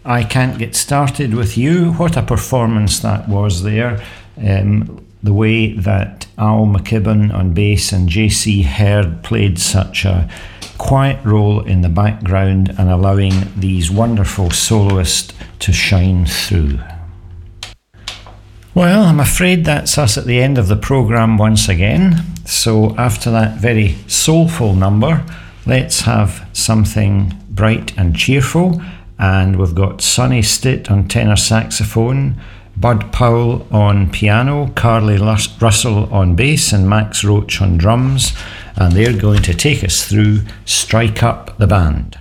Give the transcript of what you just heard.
I Can't Get Started With You. What a performance that was there. The way that Al McKibben on bass and JC Herd played such a quiet role in the background and allowing these wonderful soloists to shine through. Well, I'm afraid that's us at the end of the programme once again. So after that very soulful number, let's have something bright and cheerful. And we've got Sonny Stitt on tenor saxophone, Bud Powell on piano, Carly Russell on bass and Max Roach on drums, and they're going to take us through Strike Up the Band.